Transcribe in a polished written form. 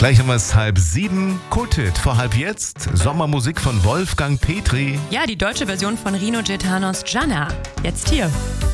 Gleich haben wir es 6:30. Kulthit vor halb jetzt. Sommermusik von Wolfgang Petri. Ja, die deutsche Version von Rino Gaetanos Gianna. Jetzt hier.